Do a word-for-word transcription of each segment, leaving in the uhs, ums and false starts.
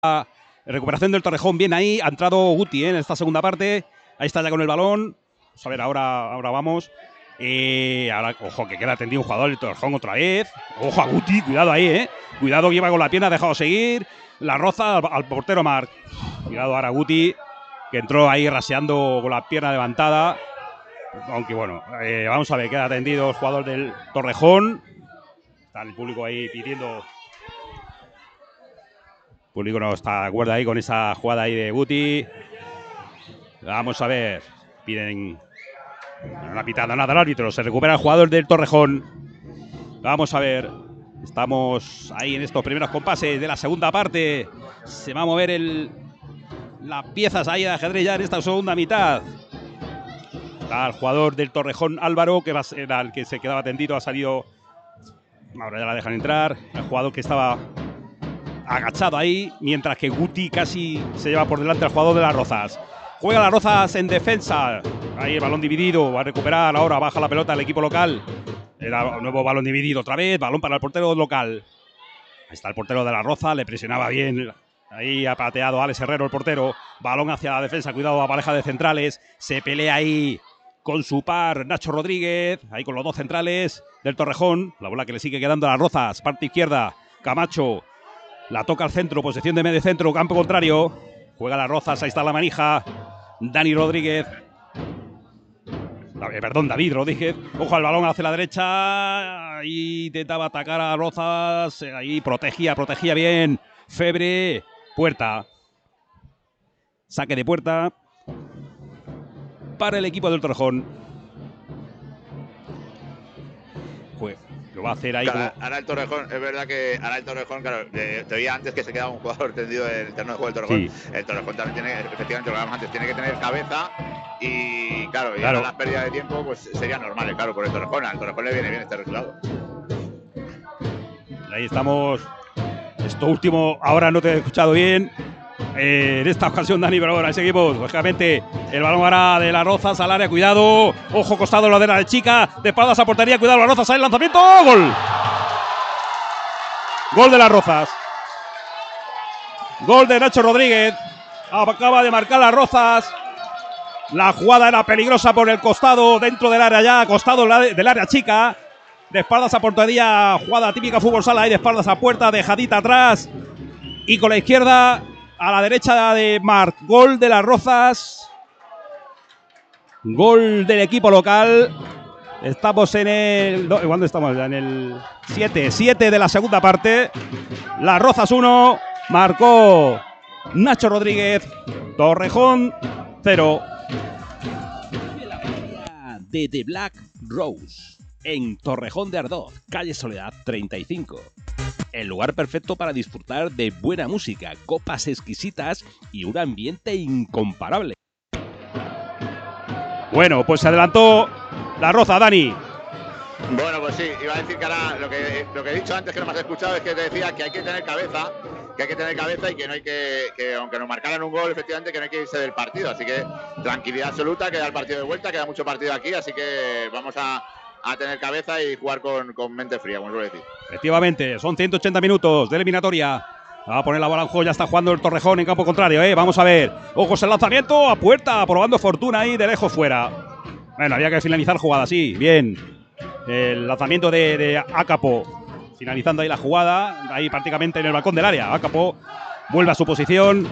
recuperación del Torrejón, bien ahí. Ha entrado Guti, ¿eh? En esta segunda parte. Ahí está ya con el balón. Vamos a ver, ahora, ahora vamos. Eh, ahora, ojo, que queda atendido un jugador del Torrejón otra vez. Ojo a Guti, cuidado ahí, ¿eh? Cuidado que lleva con la pierna, ha dejado seguir. La roza al, al portero Marc. Cuidado ahora Guti, que entró ahí raseando con la pierna levantada. Aunque bueno, eh, vamos a ver, queda atendido el jugador del Torrejón. Está el público ahí pidiendo. El público no está de acuerdo ahí con esa jugada ahí de Guti. Vamos a ver. Piden. No ha pitado nada el árbitro. Se recupera el jugador del Torrejón. Vamos a ver. Estamos ahí en estos primeros compases de la segunda parte. Se va a mover el, las piezas ahí de ajedrez ya en esta segunda mitad. Está el jugador del Torrejón, Álvaro, que va a ser el que se quedaba tendido. Ha salido. Ahora ya la dejan entrar. El jugador que estaba agachado ahí, mientras que Guti casi se lleva por delante al jugador de las Rozas. Juega las Rozas en defensa. Ahí el balón dividido. Va a recuperar ahora. Baja la pelota el equipo local. Era un nuevo balón dividido otra vez. Balón para el portero local. Ahí está el portero de la Roza. Le presionaba bien. Ahí ha pateado Alex Herrero, el portero. Balón hacia la defensa. Cuidado, la pareja de centrales. Se pelea ahí con su par Nacho Rodríguez. Ahí con los dos centrales del Torrejón. La bola que le sigue quedando a las Rozas. Parte izquierda. Camacho. La toca al centro. Posición de medio centro. Campo contrario. Juega las Rozas. Ahí está la manija. Dani Rodríguez. Perdón, David Rodríguez. Ojo al balón hacia la derecha. Ahí intentaba atacar a Rozas. Ahí protegía, protegía bien. Febre. Puerta. Saque de puerta para el equipo del Torrejón. Pues lo va a hacer ahí. Claro, como... Ahora el Torrejón, es verdad que ahora el Torrejón, claro, eh, te oía antes que se quedaba un jugador tendido en el terreno de juego del Torrejón. Sí. El Torrejón también tiene, efectivamente, lo que hablamos antes, tiene que tener cabeza y, claro, y claro. Ahora las pérdidas de tiempo pues serían normales, claro, por el Torrejón. Al Torrejón le viene bien este resultado. Ahí estamos. Esto último, ahora no te he escuchado bien. Eh, en esta ocasión, Dani, pero ahora seguimos. Lógicamente, el balón ahora de las Rozas al área. Cuidado. Ojo, costado la de la chica. De espaldas a portería. Cuidado, las Rozas. Sale el lanzamiento. ¡Gol! Gol de las Rozas. Gol de Nacho Rodríguez. Acaba de marcar las Rozas. La jugada era peligrosa por el costado, dentro del área ya, costado del área chica. De espaldas a portería, jugada típica fútbol sala. Ahí de espaldas a puerta, dejadita atrás. Y con la izquierda a la derecha de Marc. Gol de las Rozas. Gol del equipo local. Estamos en el... ¿Cuándo estamos? En el siete. siete de la segunda parte. Las Rozas uno. Marcó Nacho Rodríguez. Torrejón cero. De The Black Rose. En Torrejón de Ardoz, calle Soledad treinta y cinco. El lugar perfecto para disfrutar de buena música, copas exquisitas y un ambiente incomparable. Bueno, pues se adelantó la Roza, Dani. Bueno, pues sí, iba a decir que ahora lo que, lo que he dicho antes, que no me has escuchado, es que te decía que hay que tener cabeza, que hay que tener cabeza y que no hay que, que aunque nos marcaran un gol, efectivamente, que no hay que irse del partido. Así que tranquilidad absoluta, queda el partido de vuelta, queda mucho partido aquí, así que vamos a... a tener cabeza y jugar con, con mente fría, como suele decir. Efectivamente, son ciento ochenta minutos de eliminatoria. Va a poner la bola en juego, ya está jugando el Torrejón en campo contrario, ¿eh? Vamos a ver. Ojos el lanzamiento, a puerta, probando fortuna ahí de lejos fuera. Bueno, había que finalizar jugada, sí, bien. El lanzamiento de, de Acapo, finalizando ahí la jugada, ahí prácticamente en el balcón del área. Acapo vuelve a su posición.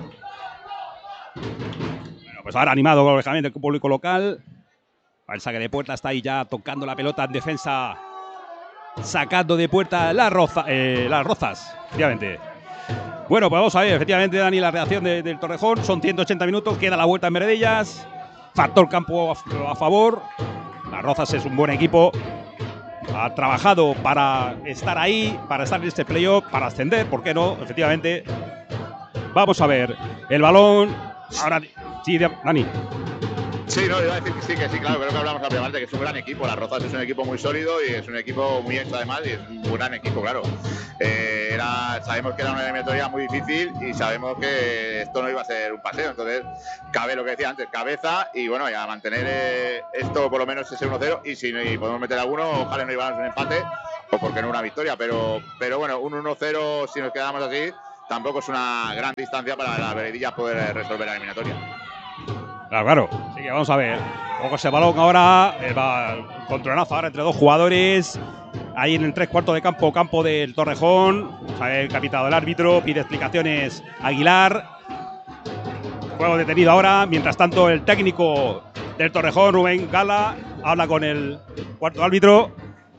Bueno, pues ahora animado, lógicamente, el público local. El saque de puerta está ahí ya tocando la pelota en defensa. Sacando de puerta la roza, eh, las Rozas, efectivamente. Bueno, pues vamos a ver, efectivamente, Dani, la reacción de, del Torrejón. Son ciento ochenta minutos, queda la vuelta en Meredellas. Factor campo a, a favor. Las Rozas es un buen equipo. Ha trabajado para estar ahí, para estar en este playoff, para ascender, ¿por qué no? Efectivamente. Vamos a ver, el balón. Ahora, sí, Dani. Sí, no, iba a decir que sí, que sí, claro, creo que hablamos la primera parte, que es un gran equipo. Las Rozas es un equipo muy sólido y es un equipo muy hecho además y es un gran equipo, claro. Eh, era, sabemos que era una eliminatoria muy difícil y sabemos que esto no iba a ser un paseo, entonces cabe lo que decía antes, cabeza y bueno, ya mantener eh, esto por lo menos ese uno cero y si no, y podemos meter alguno, ojalá no lleváramos un empate o porque no una victoria, pero, pero bueno, un uno cero si nos quedamos así tampoco es una gran distancia para las veredillas poder resolver la eliminatoria. Claro, claro. Así que vamos a ver. Ojo ese balón ahora. El, el controlazo ahora entre dos jugadores. Ahí en el tres cuartos de campo, campo del Torrejón. El capitán del árbitro pide explicaciones Aguilar. Juego detenido ahora. Mientras tanto, el técnico del Torrejón, Rubén Gala, habla con el cuarto árbitro.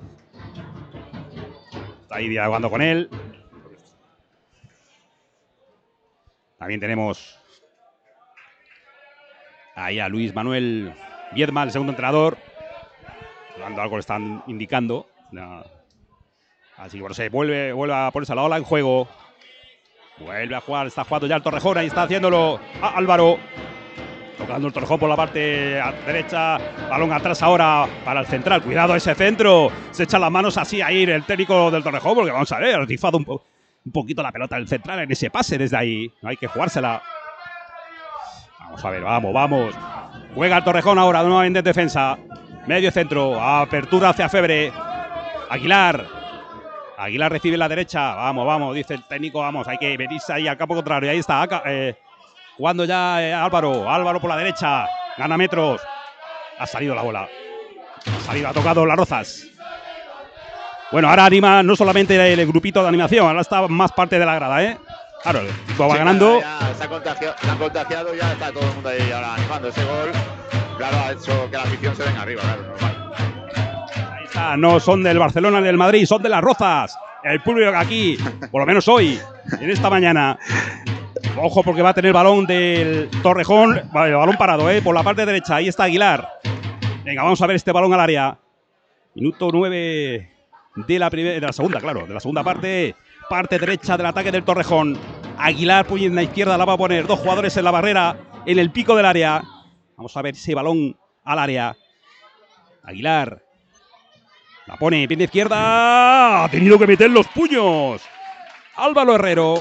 Está ahí dialogando con él. También tenemos ahí a Luis Manuel Viedma, el segundo entrenador. Cuando algo le están indicando. No. Así que bueno, se vuelve, vuelve a ponerse la ola en juego. Vuelve a jugar, está jugando ya el Torrejón. Ahí está haciéndolo a Álvaro. Tocando el Torrejón por la parte derecha. Balón atrás ahora para el central. Cuidado ese centro. Se echa las manos así a ir el técnico del Torrejón. Porque vamos a ver, ha rifado un, po un poquito la pelota del central en ese pase desde ahí. No hay que jugársela. Vamos a ver, vamos, vamos. Juega el Torrejón ahora nuevamente en defensa. Medio centro. Apertura hacia Febre. Aguilar. Aguilar recibe la derecha. Vamos, vamos, dice el técnico. Vamos, hay que venirse ahí al campo contrario. Ahí está. Eh, jugando ya eh, Álvaro. Álvaro por la derecha. Gana metros. Ha salido la bola. Ha salido, ha tocado Las Rozas. Bueno, ahora anima no solamente el grupito de animación, ahora está más parte de la grada, ¿eh? Claro, el equipo va sí, ganando. Ya, ya se, ha contagiado, se han contagiado, ya está todo el mundo ahí ahora animando ese gol. Claro, ha hecho que la afición se venga arriba, claro, normal. Ahí está, no son del Barcelona ni del Madrid, son de Las Rozas. El público aquí, por lo menos hoy, en esta mañana. Ojo porque va a tener balón del Torrejón, vale, balón parado, ¿eh? Por la parte derecha, ahí está Aguilar. Venga, vamos a ver este balón al área. Minuto nueve de la, de la segunda, claro, de la segunda parte. Parte derecha del ataque del Torrejón. Aguilar, puño en la izquierda, la va a poner. Dos jugadores en la barrera, en el pico del área. Vamos a ver ese balón al área. Aguilar. La pone, pie de izquierda. Ha tenido que meter los puños. Álvaro Herrero.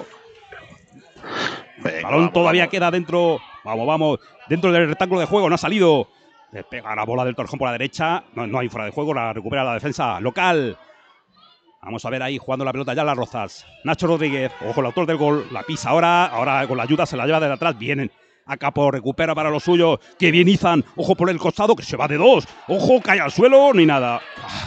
El balón vamos, todavía vamos. queda dentro. Vamos, vamos. Dentro del rectángulo de juego, no ha salido. Le pega la bola del Torrejón por la derecha. No, no hay fuera de juego, la recupera la defensa local. Vamos a ver ahí jugando la pelota ya Las Rozas. Nacho Rodríguez, ojo, el autor del gol, la pisa ahora. Ahora con la ayuda se la lleva desde atrás. Vienen a capo, recupera para lo suyo. Que bien Izan, ojo por el costado, que se va de dos. Ojo, cae al suelo, ni nada.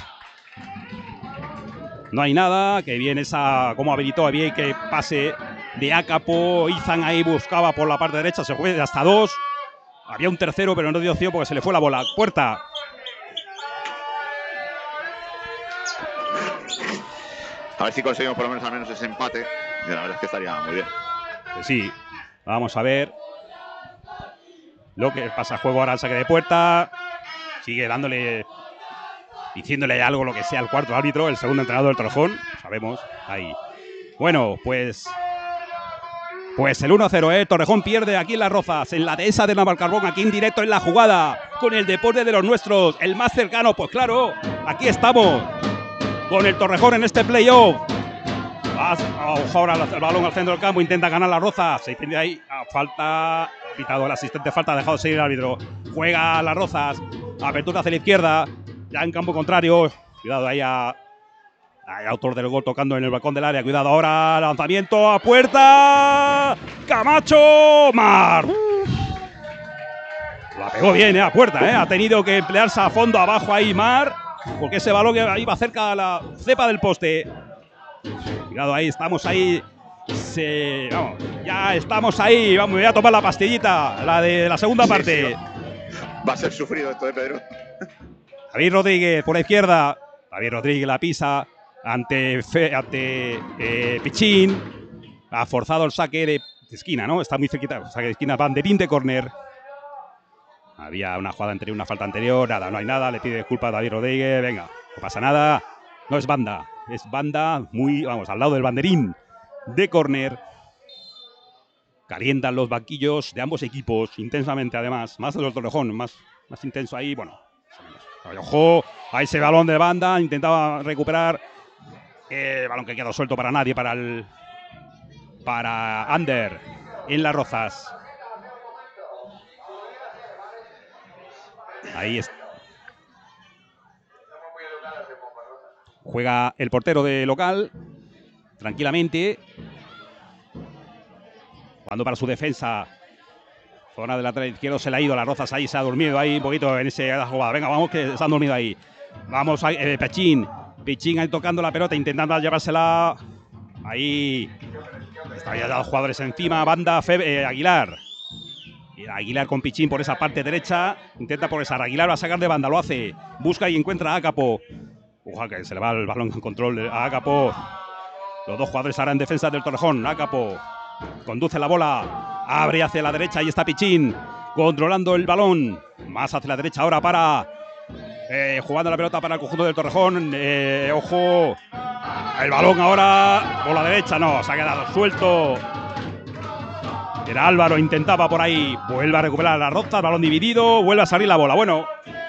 No hay nada, que bien esa, como habilitó bien que pase de a capo. Izan ahí buscaba por la parte derecha, se fue hasta dos. Había un tercero, pero no dio opción porque se le fue la bola. Puerta. A ver si conseguimos por lo menos al menos ese empate. Y la verdad es que estaría muy bien. Pues sí, vamos a ver lo que pasa. Juego ahora al saque de puerta. Sigue dándole, diciéndole algo, lo que sea, al cuarto árbitro, el segundo entrenador del Torrejón. Sabemos, ahí. Bueno, pues Pues el uno a cero, ¿eh? Torrejón pierde aquí en Las Rozas, en la dehesa de Navalcarbón, aquí en directo en la jugada, con el deporte de los nuestros, el más cercano. Pues claro, aquí estamos, con el Torrejón en este playoff. Ojo ahora el balón al centro del campo, intenta ganar Las Rozas. Se pide ahí, a falta, ha pitado el asistente, falta, ha dejado de seguir el árbitro. Juega Las Rozas, apertura hacia la izquierda, ya en campo contrario. Cuidado ahí a... Hay autor del gol tocando en el balcón del área. Cuidado ahora. Lanzamiento a puerta. Camacho. Mar. La pegó bien, ¿eh? A puerta, ¿eh? Ha tenido que emplearse a fondo abajo ahí Mar. Porque ese balón iba cerca de la cepa del poste. Cuidado ahí. Estamos ahí. Se, vamos, ya estamos ahí. Vamos, voy a tomar la pastillita. La de la segunda sí, parte. Sí, va a ser sufrido esto de Pedro. David Rodríguez por la izquierda. David Rodríguez la pisa. Ante, Fe, ante eh, Pichín. Ha forzado el saque de esquina, ¿no? Está muy cerquita. Saque de esquina, banderín de córner. Había una jugada anterior, una falta anterior. Nada, no hay nada. Le pide disculpas a David Rodríguez. Venga, no pasa nada. No es banda. Es banda muy, vamos, al lado del banderín de córner. Calientan los banquillos de ambos equipos intensamente, además. Más de los Torrejón, más, más intenso ahí. Bueno, ojo a ese balón de banda. Intentaba recuperar. El balón que quedó suelto para nadie, para el para Ander en Las Rozas. Ahí está. Juega el portero de local tranquilamente. Jugando para su defensa. Zona del lateral izquierdo se le ha ido. Las Rozas ahí se ha dormido ahí un poquito en esa jugada. Venga, vamos que se han dormido ahí. Vamos, ahí, eh, Pichín. Pichín ahí tocando la pelota, intentando llevársela. Ahí. Están ya los jugadores encima. Banda Febe, eh, Aguilar. Y Aguilar con Pichín por esa parte derecha. Intenta progresar. Aguilar va a sacar de banda. Lo hace. Busca y encuentra a Ácapo. Ojalá que se le va el balón en control a Ácapo. Los dos jugadores ahora en defensa del Torrejón. Ácapo conduce la bola. Abre hacia la derecha. Ahí está Pichín. Controlando el balón. Más hacia la derecha ahora para... Eh, jugando la pelota para el conjunto del Torrejón. Eh, ojo. El balón ahora por la derecha. No, se ha quedado suelto. Era Álvaro, intentaba por ahí. Vuelve a recuperar la Rozas. Balón dividido. Vuelve a salir la bola. Bueno.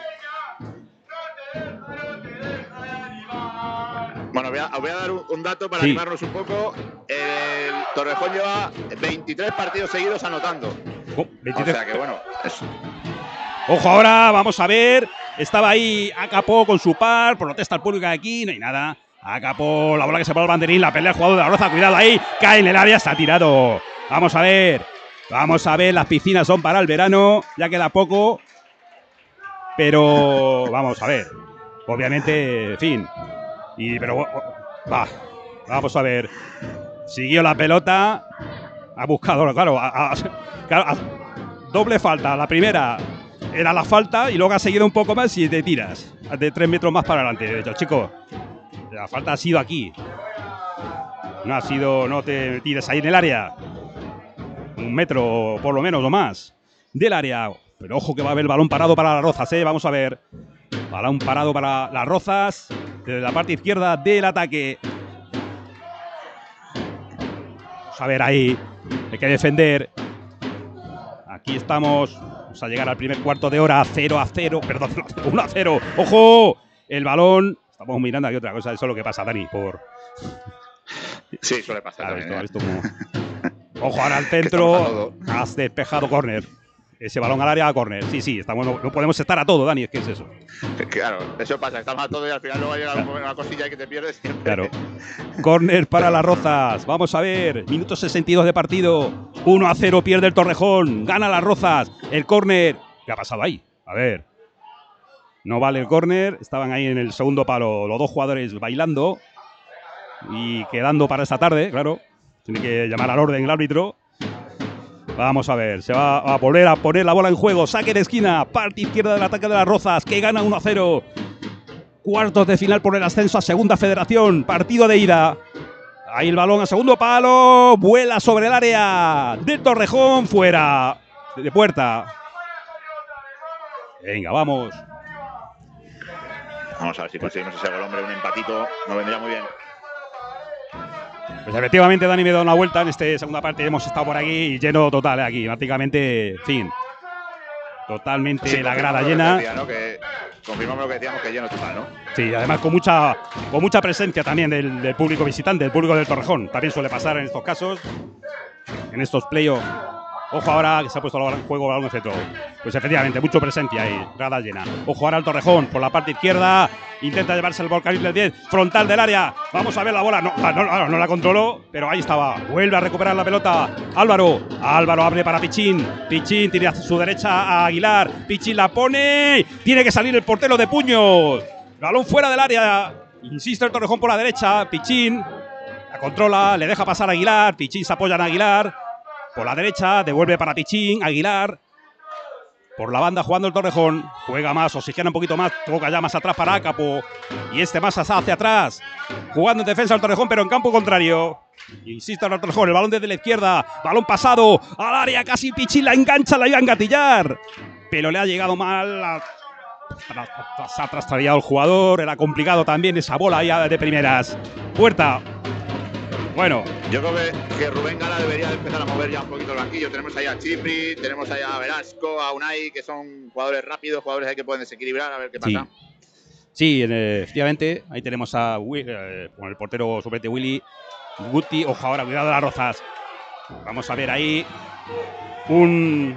Bueno, voy a, voy a dar un, un dato para sí. animarnos un poco. El Torrejón lleva veintitrés partidos seguidos anotando. Oh, veintitrés. O sea que bueno. Es... Ojo ahora, vamos a ver. Estaba ahí Ácapo con su par. Protesta al público de aquí. No hay nada. Ácapo, la bola que se pone al banderín. La pelea el jugador de la Roza. Cuidado ahí. Cae en el área. Está tirado. Vamos a ver. Vamos a ver. Las piscinas son para el verano. Ya queda poco. Pero vamos a ver. Obviamente, en fin. Y, pero va. Vamos a ver. Siguió la pelota. Ha buscado, claro. A, a, claro a, doble falta. La primera era la falta y luego ha seguido un poco más y te tiras de tres metros más para adelante. De hecho, chicos, la falta ha sido aquí. No ha sido, no te tires ahí en el área. Un metro por lo menos o más del área. Pero ojo que va a haber balón parado para las Rozas, ¿eh? Vamos a ver. Balón parado para las Rozas. Desde la parte izquierda del ataque. Vamos a ver ahí. Hay que defender. Aquí estamos. Vamos a llegar al primer cuarto de hora. cero a cero. Perdón, uno a cero. ¡Ojo! El balón. Estamos mirando aquí otra cosa. Eso es lo que pasa, Dani. Por... Sí, suele pasar. Claro, también, esto, ¿eh? esto como... Ojo, ahora al centro. Has despejado córner. Ese balón al área a córner. Sí, sí, estamos, no, no podemos estar a todo, Dani. Es que es eso. Claro, eso pasa. Estamos a todo y al final luego llega claro. una cosilla y que te pierdes siempre. Claro. Córner para las Rozas. Vamos a ver. Minuto sesenta y dos de partido. uno a cero pierde el Torrejón. Gana las Rozas. El córner. ¿Qué ha pasado ahí? A ver. No vale el córner. Estaban ahí en el segundo palo los dos jugadores bailando. Y quedando para esta tarde, claro. Tiene que llamar al orden el árbitro. Vamos a ver, se va a volver a poner la bola en juego. Saque de esquina, parte izquierda del ataque de las Rozas, que gana uno a cero. Cuartos de final por el ascenso a Segunda Federación. Partido de ida. Ahí el balón a segundo palo. Vuela sobre el área del Torrejón. Fuera de puerta. Venga, vamos. Vamos a ver si conseguimos ese gol, hombre. Un empatito nos vendría muy bien. Pues efectivamente, Dani me da una vuelta en esta segunda parte. Hemos estado por aquí y lleno total aquí. Prácticamente, en fin. Totalmente sí, la grada llena. Decía, ¿no? Que confirmamos lo que decíamos, que lleno total, ¿no? Sí, además con mucha, con mucha presencia también del, del público visitante, del público del Torrejón. También suele pasar en estos casos, en estos playoffs. Ojo ahora que se ha puesto en juego el balón de centro. Pues efectivamente, mucha presencia ahí, grada llena. Ojo ahora al Torrejón por la parte izquierda. Intenta llevarse el volcán del diez, frontal del área. Vamos a ver la bola. No, no, no, no la controló, pero ahí estaba. Vuelve a recuperar la pelota. Álvaro. Álvaro abre para Pichín. Pichín tiene a su derecha a Aguilar. Pichín la pone. Tiene que salir el portero de puños. Balón fuera del área. Insiste el Torrejón por la derecha. Pichín la controla, le deja pasar a Aguilar. Pichín se apoya en Aguilar. Por la derecha, devuelve para Pichín, Aguilar. Por la banda jugando el Torrejón. Juega más, oxigena un poquito más. Toca ya más atrás para Ácapo. Y este más hacia atrás. Jugando en defensa el Torrejón, pero en campo contrario. Insiste el Torrejón, el balón desde la izquierda. Balón pasado al área, casi Pichín la engancha, la iba a engatillar. Pero le ha llegado mal. La... Se ha trastrallado el jugador. Era complicado también esa bola ya de primeras. Puerta. Bueno, yo creo que, que Rubén Gala debería de empezar a mover ya un poquito el banquillo. Tenemos ahí a Chipri, tenemos ahí a Velasco, a Unai, que son jugadores rápidos, jugadores ahí que pueden desequilibrar, a ver qué pasa. Sí, sí efectivamente, ahí tenemos a Will, eh, con el portero suplente Willy, Guti. Ojo ahora, cuidado de las Rozas. Vamos a ver ahí un...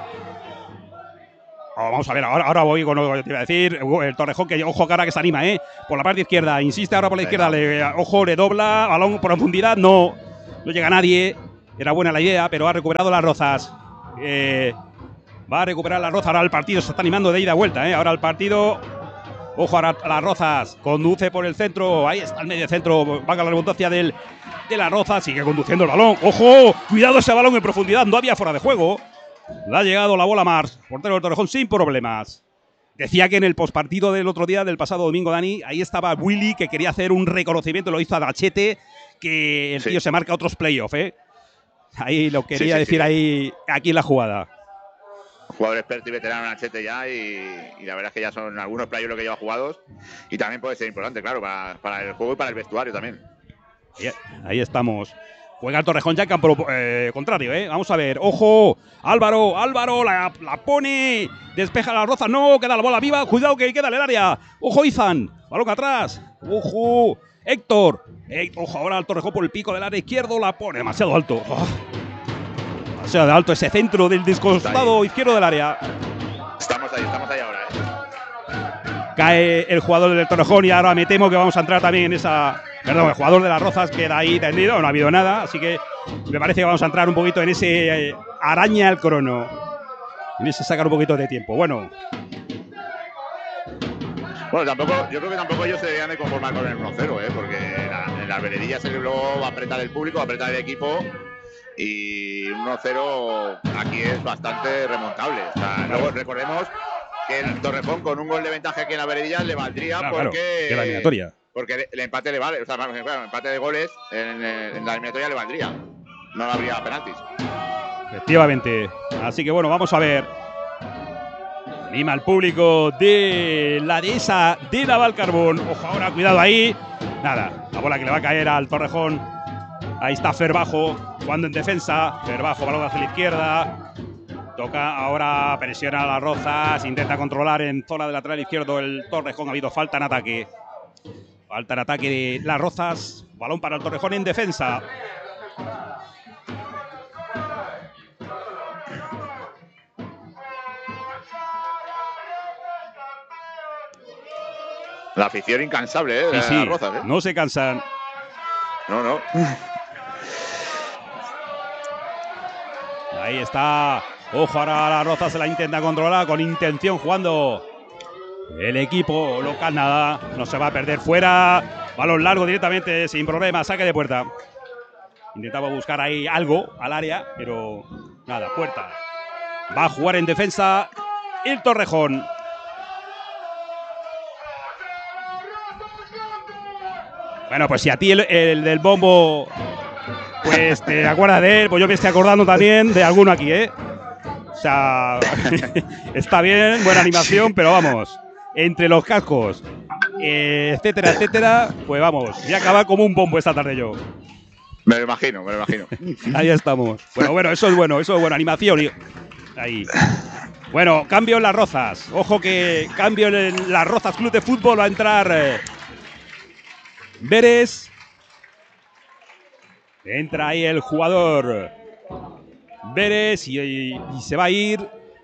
Oh, vamos a ver, ahora, ahora voy con lo que te iba a decir. El Torrejón, que ojo cara que se anima, ¿eh? Por la parte izquierda, insiste ahora por la izquierda. Le, ojo, le dobla, balón por profundidad, no. No llega nadie. era buena la idea, pero ha recuperado las Rozas. Eh, va a recuperar las Rozas. Ahora el partido se está animando de ida a vuelta. ¿eh? Ahora el partido. Ojo a las Rozas. Conduce por el centro. Ahí está el medio centro. Valga la redundancia del, de las Rozas. Sigue conduciendo el balón. ¡Ojo! Cuidado ese balón en profundidad. No había fuera de juego. Le ha llegado la bola a Mars. Portero del Torrejón sin problemas. Decía que en el postpartido del otro día, del pasado domingo, Dani, ahí estaba Willy, que quería hacer un reconocimiento. Lo hizo a Dachete. Que el sí. tío se marca otros playoffs, ¿eh? Ahí lo quería sí, sí, decir sí. ahí aquí en la jugada. Jugador experto y veterano en Achete ya y, y la verdad es que ya son algunos playoffs lo que lleva jugados y también puede ser importante, claro, para, para el juego y para el vestuario también. Ahí, ahí estamos. Juega el Torrejón ya en campo eh, contrario, ¿eh? Vamos a ver. ¡Ojo! Álvaro, Álvaro, la, la pone. Despeja la Roza. No, queda la bola viva. Cuidado que queda en el área. ¡Ojo, Izan! Balón atrás. ¡Ojo! Héctor. Eh, ojo, ahora el Torrejón por el pico del área izquierdo. La pone demasiado alto. Oh. Demasiado alto ese centro del descostado izquierdo del área. Estamos ahí, estamos ahí ahora, ¿eh? Cae el jugador del Torrejón y ahora me temo que vamos a entrar también en esa... Perdón, el jugador de las Rozas queda ahí tendido, no ha habido nada, así que me parece que vamos a entrar un poquito en ese eh, araña al crono. En ese sacar un poquito de tiempo. Bueno. Bueno, tampoco, yo creo que tampoco ellos se deberían de conformar con el uno cero, ¿eh? Porque la, en las veredillas el luego va a apretar el público, va a apretar el equipo y uno cero aquí es bastante remontable. O sea, luego recordemos que el Torrejón con un gol de ventaja aquí en la veredilla le valdría claro, porque... Claro, que la eliminatoria. Porque el empate le vale, o sea, claro, el empate de goles en, en la eliminatoria le valdría. No habría penaltis. Efectivamente. Así que bueno, vamos a ver. Anima al público de la dehesa de Navalcarbón. Ojo ahora, cuidado ahí. Nada, la bola que le va a caer al Torrejón. Ahí está Ferbajo, jugando en defensa. Ferbajo, balón hacia la izquierda. Toca ahora, presiona a las Rozas. Intenta controlar en zona de lateral izquierdo el Torrejón. Ha habido falta en ataque. Falta en ataque de las Rozas. Balón para el Torrejón en defensa. La afición incansable, ¿eh? De sí, sí. las Rozas, ¿eh? No se cansan. No, no. Ahí está. Ojo, ahora la Rozas se la intenta controlar con intención jugando. El equipo local nada, no se va a perder fuera. Balón largo directamente, sin problema, saque de puerta. Intentaba buscar ahí algo al área, pero nada, puerta. Va a jugar en defensa el Torrejón. Bueno, pues si a ti el, el del bombo, pues te acuerdas de él, pues yo me estoy acordando también de alguno aquí, ¿eh? O sea, está bien, buena animación, pero vamos... Entre los cascos, eh, etcétera, etcétera, pues vamos, voy a acabar como un bombo esta tarde yo. Me lo imagino, me lo imagino. Ahí estamos. Bueno, bueno, eso es bueno, eso es bueno, animación. Ahí. Bueno, cambio en las Rozas. Ojo que cambio en las Rozas Club de Fútbol. Va a entrar eh, Veres. Entra ahí el jugador Veres y, y, y se va a ir...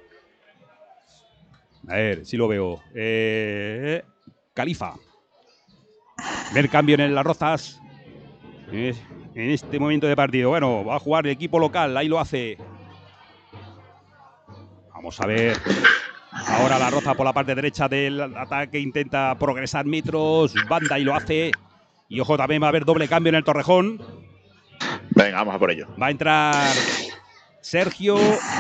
A ver, si lo veo. Eh, Califa. Ver cambio en las Rozas. Eh, en este momento de partido. Bueno, va a jugar el equipo local. Ahí lo hace. Vamos a ver. Ahora la Roza por la parte derecha del ataque. Intenta progresar metros. Banda y lo hace. Y ojo, también va a haber doble cambio en el Torrejón. Venga, vamos a por ello. Va a entrar Sergio.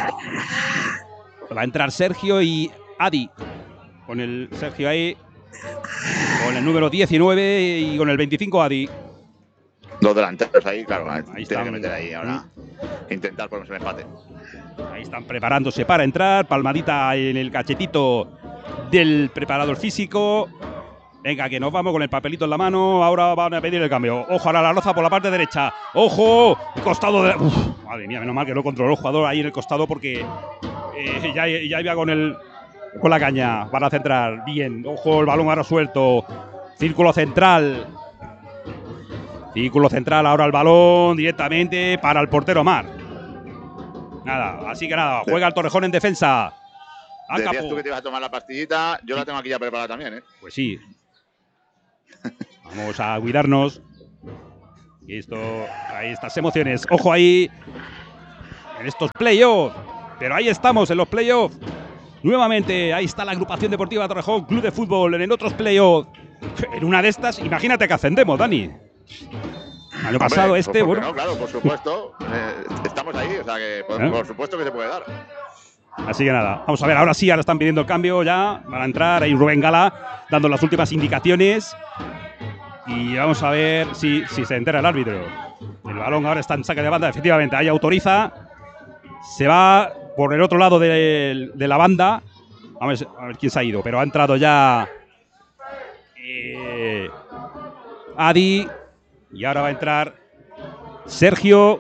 Va a entrar Sergio y Adi, con el Sergio ahí, con el número diecinueve y con el veinticinco Adi. Dos delanteros ahí, claro, ahí tiene están, que meter ahí ahora, intentar ponerse el empate. Ahí están preparándose para entrar, palmadita en el cachetito del preparador físico. Venga, que nos vamos con el papelito en la mano, ahora van a pedir el cambio. Ojo, ahora la Roza por la parte derecha. Ojo, costado de... Uf, madre mía, menos mal que no controló el jugador ahí en el costado porque eh, ya, ya iba con el... Con la caña, van a centrar, bien, ojo, el balón ahora suelto, círculo central, círculo central, ahora el balón directamente para el portero Mar. Nada, así que nada, juega el Torrejón en defensa. Decías tú que te ibas a tomar la pastillita, yo la tengo aquí ya preparada también, ¿eh? Pues sí. Vamos a cuidarnos. Y esto, ahí estas emociones. Ojo ahí en estos playoffs. Pero ahí estamos en los playoffs. Nuevamente, ahí está la agrupación deportiva Torrejón, Club de Fútbol, en otros playoffs. En una de estas, imagínate que ascendemos, Dani. Año Hombre, pasado pues, este, ¿por qué bueno. no? Claro, por supuesto. eh, estamos ahí, o sea que por, ¿Eh? por supuesto que se puede dar. Así que nada, vamos a ver, ahora sí, ahora están pidiendo el cambio ya. Van a entrar ahí Rubén Gala dando las últimas indicaciones. Y vamos a ver si, si se entera el árbitro. El balón ahora está en saque de banda, efectivamente, ahí autoriza. Se va por el otro lado de, de la banda. A ver, a ver quién se ha ido, pero ha entrado ya eh, Adi. Y ahora va a entrar Sergio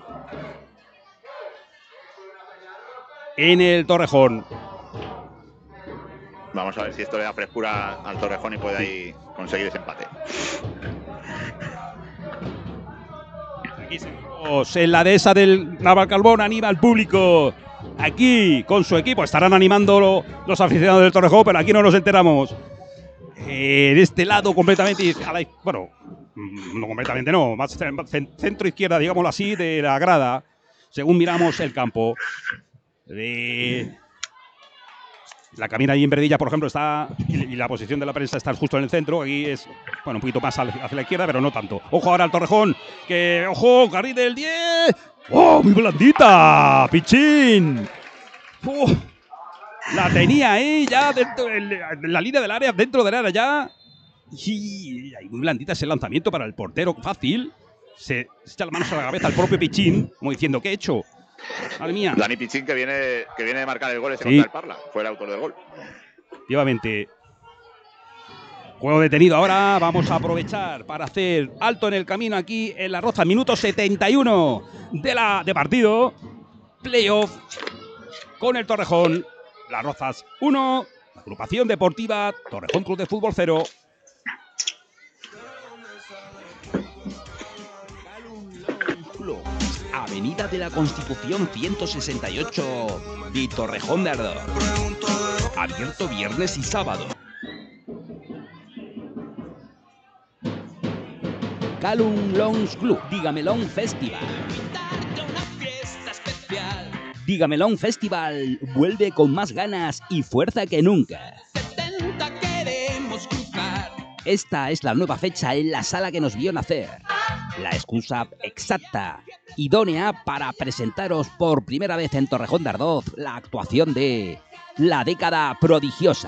en el Torrejón. Vamos a ver si esto le da frescura al Torrejón y puede ahí conseguir ese empate. Aquí seguimos en la dehesa del Navalcarbón, anima al público. Aquí con su equipo estarán animando lo, los aficionados del Torrejón, pero aquí no nos enteramos. Eh, de este lado completamente, a la, bueno, no completamente no, más centro izquierda, digámoslo así, de la grada, según miramos el campo. Eh, la cabina ahí en Verdilla, por ejemplo, está, y, y la posición de la prensa está justo en el centro. Aquí es, bueno, un poquito más hacia la izquierda, pero no tanto. Ojo ahora al Torrejón, que, ojo, carril del diez. ¡Oh, muy blandita! ¡Pichín! ¡Oh! La tenía ahí ya dentro, en la línea del área, dentro del área ya. Y, y muy blandita ese lanzamiento para el portero, fácil. Se, se echa las manos a la cabeza al propio Pichín, como diciendo, ¿qué he hecho? Madre mía. Dani Pichín, que viene, que viene de marcar el gol ese Sí. contra el Parla. Fue el autor del gol. Efectivamente. Juego detenido ahora. Vamos a aprovechar para hacer alto en el camino aquí en La Roza. Minuto setenta y uno de, la, de partido. Playoff con el Torrejón. Las Rozas uno. Agrupación deportiva Torrejón Club de Fútbol cero. Avenida de la Constitución ciento sesenta y ocho de Torrejón de Ardoz. Abierto viernes y sábado. Calum Lounge Club, Dígamelón Festival. Dígamelón Festival vuelve con más ganas y fuerza que nunca. Esta es la nueva fecha en la sala que nos vio nacer. La excusa exacta, idónea para presentaros por primera vez en Torrejón de Ardoz la actuación de La Década Prodigiosa.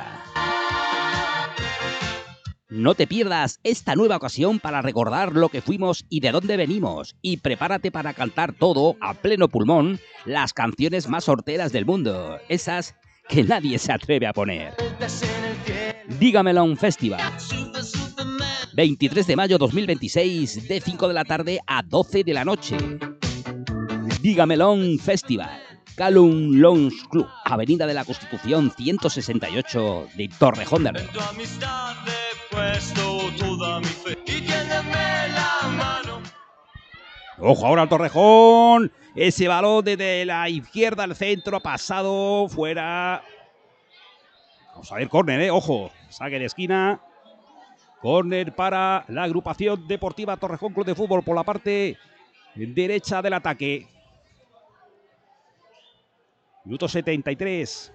No te pierdas esta nueva ocasión para recordar lo que fuimos y de dónde venimos, y prepárate para cantar todo a pleno pulmón las canciones más horteras del mundo, esas que nadie se atreve a poner. Dígamelo un festival. veintitrés de mayo dos mil veintiséis, de cinco de la tarde a doce de la noche. Dígamelón Festival. Calum Lounge Club, Avenida de la Constitución ciento sesenta y ocho de Torrejón de Ardoz. Ojo ahora al Torrejón. Ese balón desde la izquierda al centro ha pasado fuera. Vamos a ver, córner, eh. Ojo, saque de esquina. Córner para la agrupación deportiva Torrejón Club de Fútbol por la parte derecha del ataque. Minuto setenta y tres.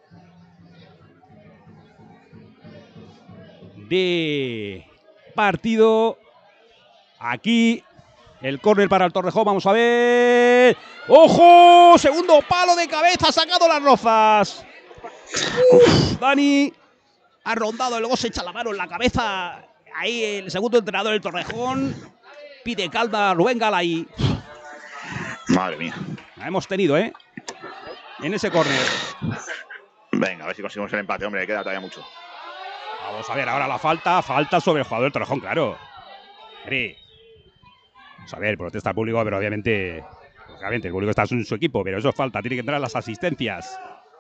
De partido. Aquí el córner para el Torrejón. Vamos a ver. ¡Ojo! Segundo palo de cabeza. Ha sacado Las Rozas. Uf, Dani ha rondado, luego se echa la mano en la cabeza. Ahí el segundo entrenador del Torrejón. Pide calma a Rubén Gala ahí. Madre mía. La hemos tenido, ¿eh? En ese córner. Venga, a ver si conseguimos el empate, hombre. Queda todavía mucho. Vamos a ver ahora la falta. Falta sobre el jugador del Torrejón, claro. Hombre. Vamos a ver, protesta el público, pero obviamente, obviamente el público está en su equipo, pero eso es falta. Tiene que entrar las asistencias.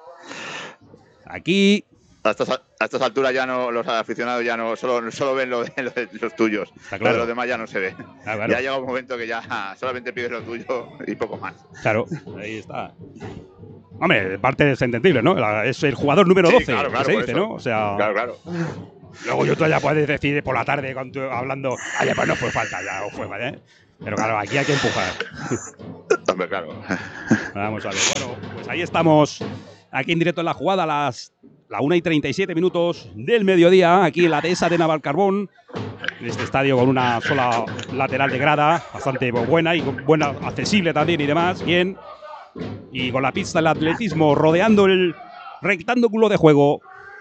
Aquí. A estas, a estas alturas ya no, los aficionados ya no solo, solo ven lo de, lo de los tuyos. Está claro. Lo de los demás ya no se ve. Ah, claro. Ya llega un momento que ya solamente pides lo tuyo y poco más. Claro, ahí está. Hombre, parte es entendible, ¿no? Es el jugador número doce, sí, claro, claro, se dice, ¿no? O sea, claro, claro. Luego yo tú ya puedes decir por la tarde cuando, hablando, ay, pues no fue falta, ya o fue, ¿vale? Pero claro, aquí hay que empujar. Hombre, claro. Vamos a ver. Bueno, pues ahí estamos. Aquí en directo en la jugada, a las la una y treinta y siete minutos del mediodía. Aquí en la dehesa de Navalcarbón. En este estadio con una sola lateral de grada. Bastante buena y buena, accesible también y demás. Bien. Y con la pista del atletismo rodeando el rectángulo de juego.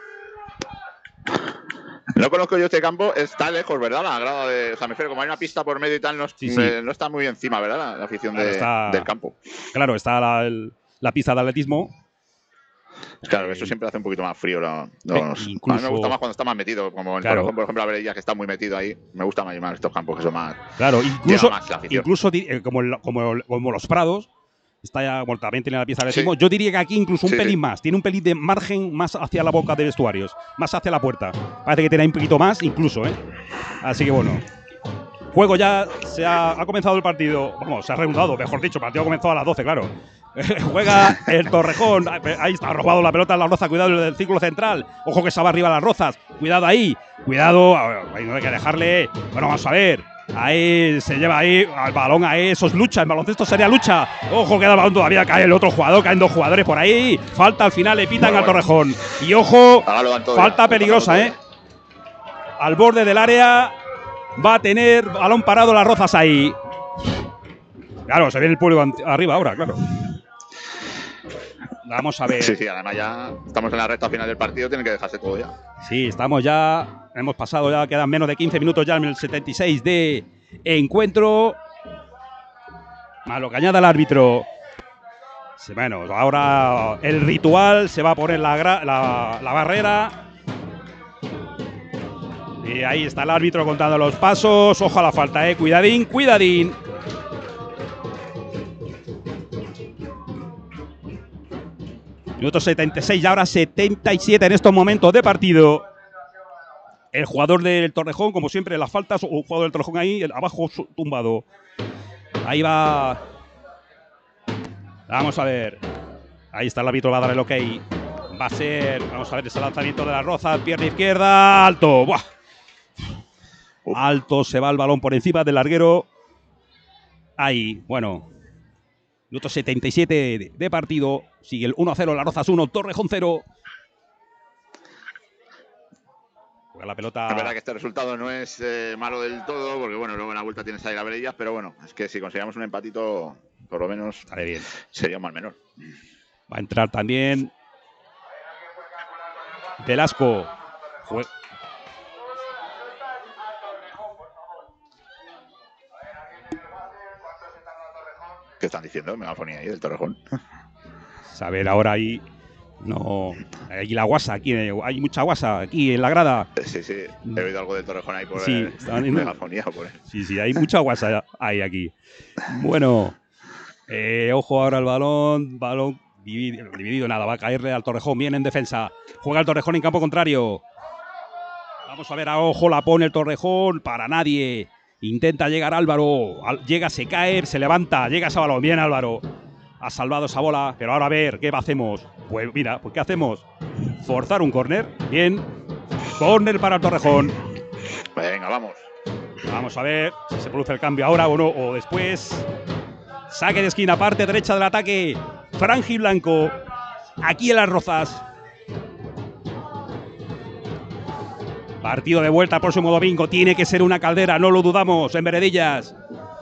No conozco yo este campo, está lejos, ¿verdad? La grada de. O sea, me refiero, como hay una pista por medio y tal, no, Sí, sí. eh, no está muy encima, ¿verdad? La, la afición Claro, de, está- del campo. Claro, está la, el- la pista de atletismo. Claro, Eh, eso siempre hace un poquito más frío. Los, eh, los- incluso- A mí me gusta más cuando está más metido, como en Claro. Torrejón, por ejemplo, a Veredillas, que está muy metido ahí. Me gusta más, más estos campos que son más. Claro, incluso, Llega más la afición. incluso di- eh, como, el- como, como los Prados, está ya, bueno, también tiene la pieza de Sí. atletismo. Yo diría que aquí incluso un Sí, pelín sí. más. Tiene un pelín de margen más hacia la boca de vestuarios, más hacia la puerta. Parece que tiene un poquito más, incluso, ¿eh? Así que bueno. Juego ya, se ha, ha comenzado el partido. Vamos, se ha reanudado, mejor dicho. El partido ha comenzado a las doce, claro. Juega el Torrejón. Ahí está, ha robado la pelota en la Roza. Cuidado del círculo central. Ojo que se va arriba las Rozas. Cuidado ahí. Cuidado. Ahí no hay que dejarle. Bueno, vamos a ver. Ahí se lleva ahí al balón. Ahí eso es lucha. En baloncesto sería lucha. Ojo, queda el balón todavía. Cae el otro jugador. Caen dos jugadores por ahí. Falta al final. Le pitan Bueno, al bueno. Torrejón. Y ojo, Ahora lo dan todo falta ya. peligrosa, Lo ¿eh? dan todo Al borde del área. Va a tener balón parado las Rozas ahí. Claro, se viene el público arriba ahora, claro. Vamos a ver. ya. Sí, sí, además ya estamos en la recta final del partido, tienen que dejarse todo ya. Sí, estamos ya. Hemos pasado ya, quedan menos de quince minutos ya en el setenta y seis de encuentro. Más lo que añada el árbitro. Sí, bueno, ahora el ritual se va a poner la, gra- la, la barrera. Y ahí está el árbitro contando los pasos. Ojo a la falta, eh. Cuidadín, cuidadín. Minuto setenta y seis y ahora setenta y siete en estos momentos de partido. El jugador del Torrejón, como siempre, las faltas. Un jugador del Torrejón ahí, el abajo tumbado. Ahí va. Vamos a ver. Ahí está el árbitro, va a dar el ok. Va a ser, vamos a ver, ese lanzamiento de la Roza, pierna izquierda, alto. ¡Buah! Alto, se va el balón por encima del larguero. Ahí, bueno. Minuto setenta y siete de, de partido. Sigue el uno a cero, la Rozas uno, Torrejón cero. Juega la pelota. La verdad que este resultado no es eh, malo del todo, porque bueno, luego en la vuelta tienes ahí la Veredillas, pero bueno, es que si conseguíamos un empatito, por lo menos Sale bien. sería un mal menor. Va a entrar también Velasco. Jue ¿Qué están diciendo? Megafonía ahí del Torrejón. Saber ahora ahí. No. Hay la guasa aquí. Hay mucha guasa aquí en la grada. Sí, sí, he oído algo del Torrejón ahí por Sí, el, estaban en- megafonía. Por el. Sí, sí, hay mucha guasa ahí aquí. Bueno. Eh, ojo ahora el balón. Balón dividido, dividido. Nada, va a caerle al Torrejón. Bien en defensa. Juega el Torrejón en campo contrario. Vamos a ver, a ojo la pone el Torrejón. Para nadie. Intenta llegar Álvaro. Al- llega, se cae, se levanta. Llega ese balón. Bien Álvaro. Ha salvado esa bola. Pero ahora a ver, ¿qué hacemos? Pues mira, pues ¿qué hacemos? Forzar un córner. Bien. Córner para el Torrejón. Venga, vamos. Vamos a ver si se produce el cambio ahora o no, o después. Saque de esquina, parte derecha del ataque. Franji Blanco. Aquí en las Rozas. Partido de vuelta el próximo domingo. Tiene que ser una caldera, no lo dudamos, en Veredillas.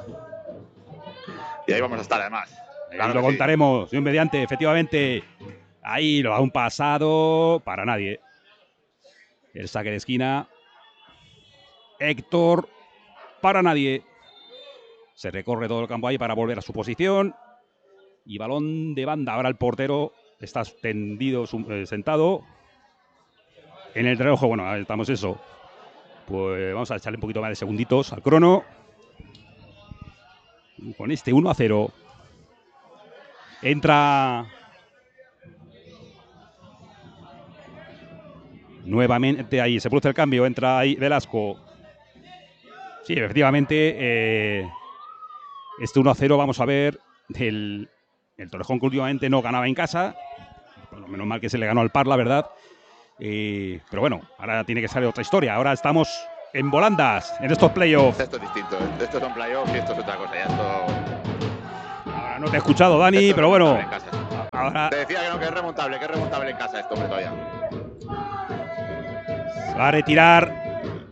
Y ahí vamos a estar además. Ahí Claro lo que sí. contaremos, Dios mediante, efectivamente. Ahí lo ha un pasado para nadie. El saque de esquina. Héctor para nadie. Se recorre todo el campo ahí para volver a su posición. Y balón de banda. Ahora el portero está tendido, eh, sentado. En el reloj, bueno, ahí estamos eso. Pues vamos a echarle un poquito más de segunditos al crono. Y con este uno a cero. Entra nuevamente ahí, se produce el cambio, entra ahí Velasco. Sí, efectivamente, eh, este uno a cero, vamos a ver, el, el Torrejón que últimamente no ganaba en casa. Bueno, menos mal que se le ganó al Parla, ¿verdad? Eh, pero bueno, ahora tiene que salir otra historia. Ahora estamos en volandas en estos playoffs. Esto es distinto. Esto son playoffs y esto es otra cosa. Ya esto... Ahora no te he escuchado, Dani, esto pero es bueno. en casa. Ahora Te decía que no, que es remontable, que es remontable en casa esto, hombre, todavía. se va a retirar.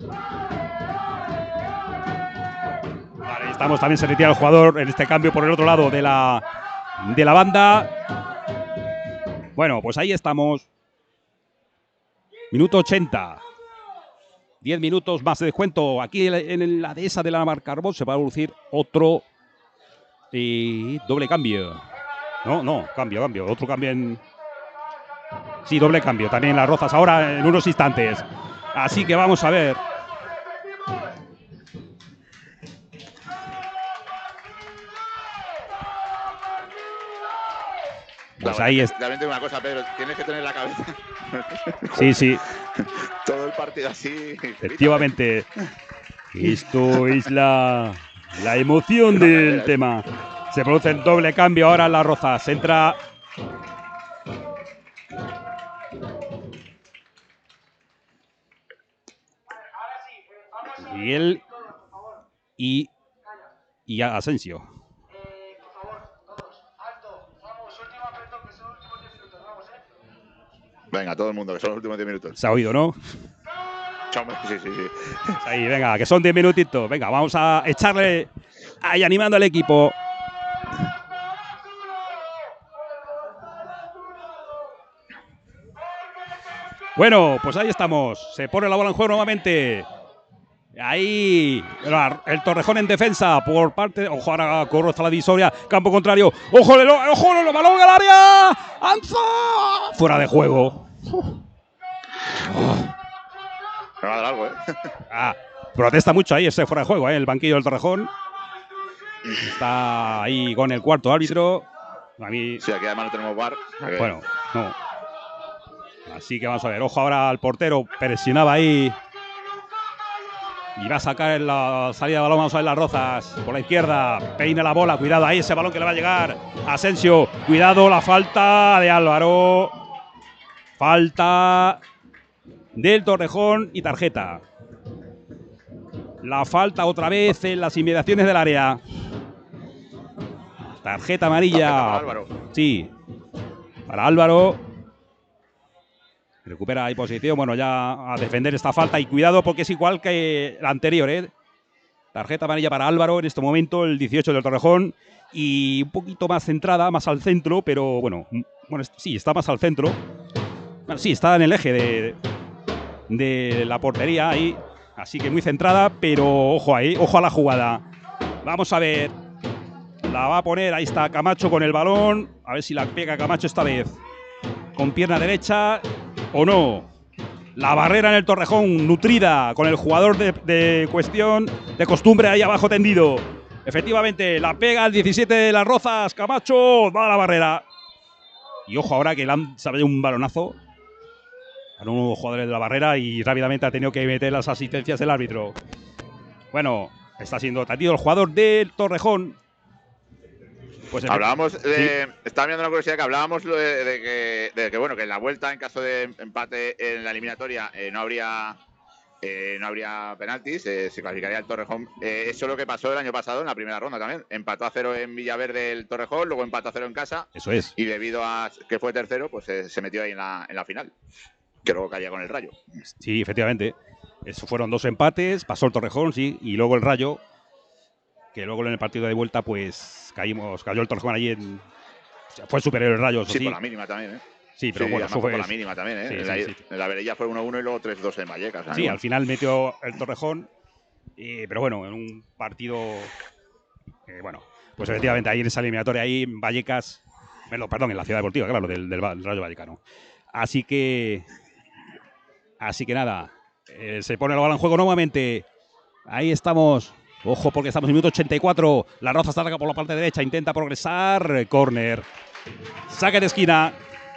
Vale, estamos, también se retira el jugador en este cambio por el otro lado de la, de la banda. Bueno, pues ahí estamos. Minuto ochenta. diez minutos más de descuento. Aquí en la dehesa de la Navalcarbón se va a producir otro y doble cambio. No, no, cambio, cambio. Otro cambio en... Sí, doble cambio. También Las Rozas ahora en unos instantes. Así que vamos a ver. Pues la ahí es. Realmente una cosa, Pedro, tienes que tener la cabeza. Sí, sí. Todo el partido así. Efectivamente. Esto es la, la emoción del tema. Se produce el doble cambio ahora en Las Rozas. Entra. Miguel y, y Asensio. Venga, todo el mundo, que son los últimos diez minutos. Se ha oído, ¿no? Sí, sí, sí. Ahí, venga, que son diez minutitos. Venga, vamos a echarle ahí animando al equipo. Bueno, pues ahí estamos. Se pone la bola en juego nuevamente. Ahí el Torrejón en defensa por parte. Ojo, ahora corre hasta la divisoria. Campo contrario. Ojo, el ojo, el balón al área. ¡Anza! Fuera de juego. Me va a dar algo, ¿eh? Ah, protesta mucho ahí ese fuera de juego, ¿eh? El banquillo del Torrejón. Está ahí con el cuarto árbitro. A mí... Sí, aquí además no tenemos V A R. Okay. Bueno, no. Así que vamos a ver. Ojo ahora al portero. Presionaba ahí. Y va a sacar en la salida de balón. Vamos a ver Las Rozas. Por la izquierda. Peina la bola. Cuidado ahí. Ese balón que le va a llegar. Asensio. Cuidado. La falta de Álvaro. Falta del Torrejón y tarjeta. La falta otra vez en las inmediaciones del área. Tarjeta amarilla. Tarjeta para Álvaro. Sí. Para Álvaro. Recupera ahí posición. Bueno, ya a defender esta falta. Y cuidado porque es igual que la anterior, ¿eh? Tarjeta amarilla para Álvaro en este momento, el dieciocho del Torrejón. Y un poquito más centrada, más al centro, pero bueno, bueno sí, está más al centro. Bueno, sí, está en el eje de, de la portería ahí. Así que muy centrada, pero ojo ahí, ojo a la jugada. Vamos a ver. La va a poner, ahí está Camacho con el balón. A ver si la pega Camacho esta vez. Con pierna derecha o no. La barrera en el Torrejón, nutrida con el jugador de, de cuestión, de costumbre ahí abajo tendido. Efectivamente, la pega el diecisiete de Las Rozas. Camacho va a la barrera. Y ojo ahora que le han salido un balonazo a unos jugadores de la barrera y rápidamente ha tenido que meter las asistencias del árbitro. Bueno, está siendo atendido el jugador del Torrejón. Pues hablábamos de, sí. Estaba viendo una curiosidad que hablábamos de, de, que, de que bueno que en la vuelta, en caso de empate en la eliminatoria, eh, no habría eh, no habría penaltis, eh, se clasificaría el Torrejón. Eh, eso es lo que pasó el año pasado en la primera ronda también. Empató a cero en Villaverde el Torrejón, luego empató a cero en casa. Eso es. Y debido a que fue tercero, pues eh, se metió ahí en la, en la final, que luego caía con el Rayo. Sí, efectivamente. Eso fueron dos empates, pasó el Torrejón, sí, y luego el Rayo, que luego en el partido de vuelta pues caímos, cayó el Torrejón allí en... O sea, fue superior el Rayo, eso sí, sí. por la mínima también, ¿eh? Sí, pero sí, bueno, eso fue fue... por la mínima también, ¿eh? Sí, en, sí, la, sí. en la Verella fue uno uno y luego tres dos en Vallecas. O sea, sí, bueno. Al final metió el Torrejón, eh, pero bueno, en un partido... Eh, bueno, pues efectivamente ahí en esa eliminatoria, ahí en Vallecas... Perdón, en la Ciudad Deportiva, claro, del, del Rayo Vallecano. Así que... Así que nada, eh, se pone la bola en juego nuevamente. Ahí estamos. Ojo porque estamos en el minuto ochenta y cuatro. La Rozas está por la parte derecha, intenta progresar. Córner. Saque de esquina.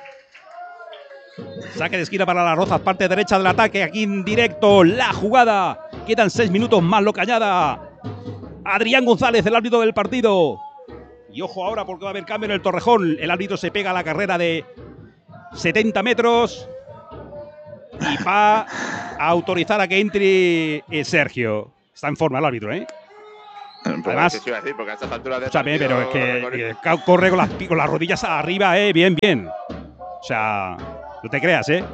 Saque de esquina para Las Rozas, parte derecha del ataque. Aquí en directo la jugada. Quedan seis minutos más, lo callada. Adrián González, el árbitro del partido. Y ojo ahora porque va a haber cambio en el Torrejón. El árbitro se pega a la carrera de setenta metros. Y va a autorizar a que entre eh, Sergio. Está en forma el árbitro, ¿eh? Además, iba a decir, porque a estas alturas de escúchame, pero es que eh, corre con las, con las rodillas arriba, ¿eh? Bien, bien. O sea, no te creas, ¿eh?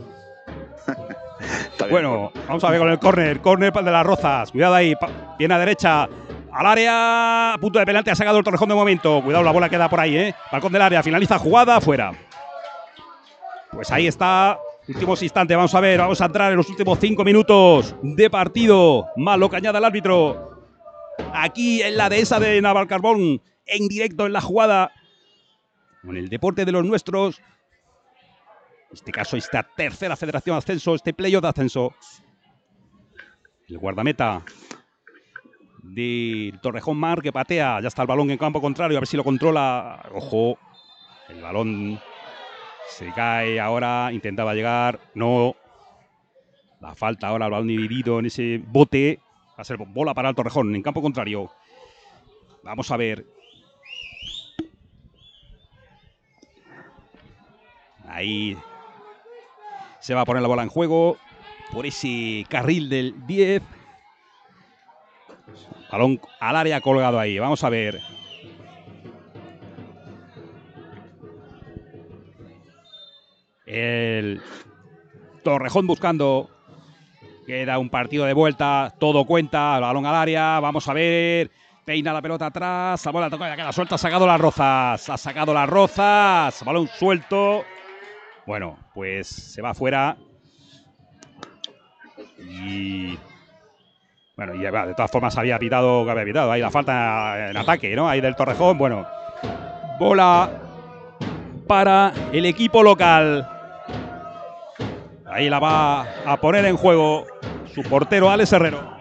Bueno, vamos a ver con el córner. Córner de las Rozas. Cuidado ahí. Pierna derecha. Al área. A punto de penalti. Ha sacado el Torrejón de momento. Cuidado, la bola queda por ahí, ¿eh? Balcón del área. Finaliza jugada. Fuera. Pues ahí está. Últimos instantes. Vamos a ver. Vamos a entrar en los últimos cinco minutos de partido. Más lo que añade el árbitro. Aquí en la dehesa de Navalcarbón. En directo en la jugada. Con el deporte de los nuestros. En este caso, esta tercera federación de ascenso, este playoff de ascenso. El guardameta del Torrejón Mar que patea. Ya está el balón en campo contrario, a ver si lo controla. Ojo, el balón se cae ahora, intentaba llegar. No. La falta ahora, el balón dividido en ese bote. Va a ser bola para el Torrejón en campo contrario. Vamos a ver. Ahí se va a poner la bola en juego por ese carril del diez. Balón al área colgado ahí. Vamos a ver. El Torrejón buscando. Queda un partido de vuelta. Todo cuenta. El balón al área. Vamos a ver. Peina la pelota atrás. La bola toca. Queda suelta. Ha sacado las Rozas. Ha sacado las Rozas. Balón suelto. Bueno, pues se va afuera. Y bueno, y de todas formas había pitado, que había pitado ahí la falta en ataque, ¿no? Ahí del Torrejón. Bueno, bola para el equipo local. Ahí la va a poner en juego su portero Alex Herrero.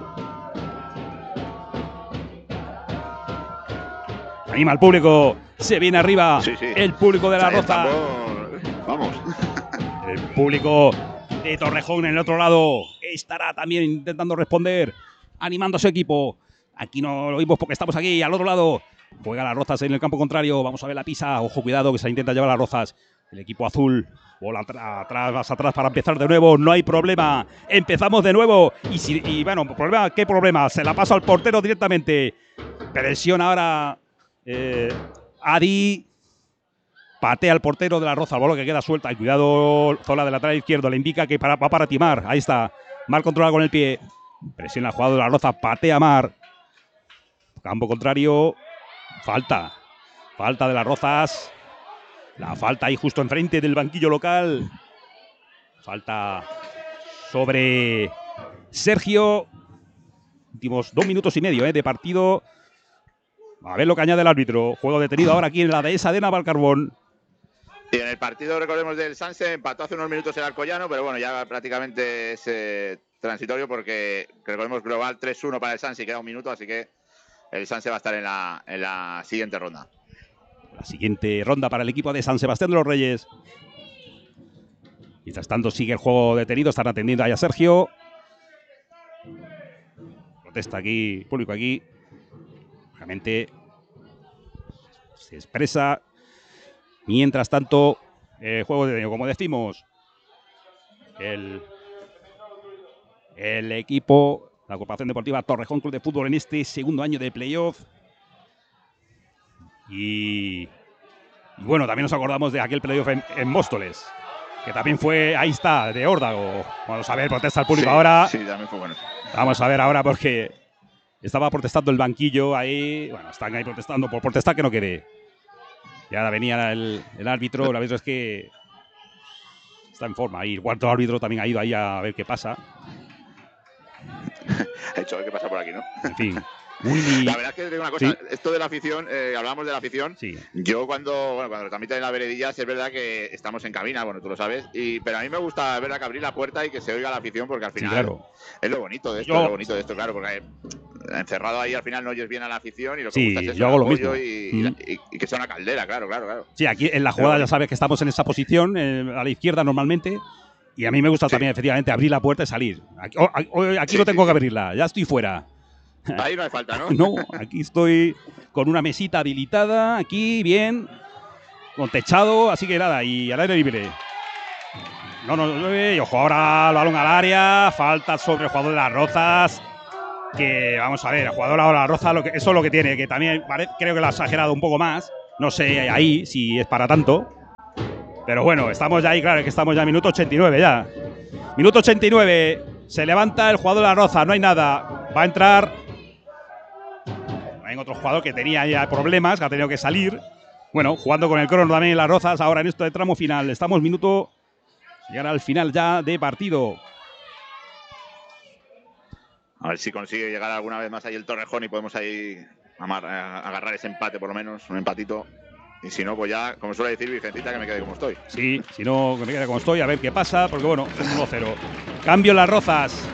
Anima al público, se viene arriba. Sí, sí. El público de la Roza. Vamos. El público de Torrejón en el otro lado estará también intentando responder, animando a su equipo. Aquí no lo vimos porque estamos aquí al otro lado. Juega las Rozas en el campo contrario. Vamos a ver la pisa. Ojo, cuidado que se intenta llevar las Rozas. El equipo azul. Bola atrás, más atrás para empezar de nuevo. No hay problema. Empezamos de nuevo. Y, si, y bueno, problema, ¿qué problema? Se la pasa al portero directamente. Presiona ahora eh, Adi. Patea al portero de la Roza, el balón que queda suelta. Y cuidado, zona de lateral izquierdo. Le indica que para, va para Timar. Ahí está. Mal controlado con el pie. Presiona el jugador de la Roza. Patea Mar. Campo contrario. Falta. Falta de las Rozas. La falta ahí justo enfrente del banquillo local. Falta sobre Sergio. Últimos dos minutos y medio eh, de partido. A ver lo que añade el árbitro. Juego detenido ahora aquí en la dehesa de Navalcarbón. Y en el partido, recordemos, del Sanse, empató hace unos minutos el Alcoyano, pero bueno, ya prácticamente es eh, transitorio porque recordemos global tres uno para el Sanse y queda un minuto, así que el Sanse va a estar en la, en la siguiente ronda. La siguiente ronda para el equipo de San Sebastián de los Reyes. Mientras tanto sigue el juego detenido, están atendiendo ahí a Sergio. Protesta aquí, público aquí. Realmente se expresa. Mientras tanto, el juego detenido, como decimos, el, el equipo, la agrupación deportiva Torrejón Club de Fútbol en este segundo año de playoff. Y, y bueno, también nos acordamos de aquel playoff en, en Móstoles, que también fue, ahí está, de Órdago. Vamos a ver, protesta el público sí, ahora. Sí, también fue bueno. Vamos a ver ahora porque estaba protestando el banquillo ahí. Bueno, están ahí protestando por protestar que no quede. Y ahora venía el, el árbitro. El árbitro es que está en forma. Y el cuarto árbitro también ha ido ahí a ver qué pasa. Ha hecho a ver qué pasa por aquí, ¿no? En fin. Muy... La verdad es que te digo una cosa, ¿sí? Esto de la afición, eh, hablamos de la afición. Sí. Yo cuando, bueno, cuando lo transmiten en la veredilla, sí es verdad que estamos en cabina, bueno, tú lo sabes, y, pero a mí me gusta ver que abrir la puerta y que se oiga la afición, porque al final sí, claro. es lo bonito de esto, yo... es lo bonito de esto, claro, porque encerrado ahí al final no oyes bien a la afición y lo que sí, gusta es eso, yo hago lo mismo. Y, mm. y, y, y que sea una caldera, claro, claro, claro. Sí, aquí en la jugada ya sabes que estamos en esa posición, eh, a la izquierda normalmente. Y a mí me gusta sí. también, efectivamente, abrir la puerta y salir. Aquí, oh, aquí sí, no tengo sí, que abrirla, ya estoy fuera. Ahí no hay falta, ¿no? No, aquí estoy con una mesita habilitada, aquí bien, con techado, así que nada, y al aire libre. No, no, no, y ojo, ahora el balón al área. Falta sobre el jugador de Las Rozas. Que vamos a ver, el jugador ahora de Las Rozas, lo que, eso es lo que tiene, que también vale, creo que lo ha exagerado un poco más. No sé ahí si es para tanto. Pero bueno, estamos ya ahí, claro, que estamos ya en minuto ochenta y nueve ya. Minuto ochenta y nueve. Se levanta el jugador de Las Rozas, no hay nada. Va a entrar. Hay otro jugador que tenía ya problemas, que ha tenido que salir. Bueno, jugando con el crono también en Las Rozas, ahora en esto de tramo final. Estamos minuto. Llegar al final ya de partido. A ver si consigue llegar alguna vez más ahí el Torrejón y podemos ahí amar, agarrar ese empate por lo menos, un empatito. Y si no, pues ya, como suele decir Virgencita, que me quede como estoy. Sí, si no, que me quede como estoy, a ver qué pasa, porque bueno, es uno cero. Cambio en Las Rozas.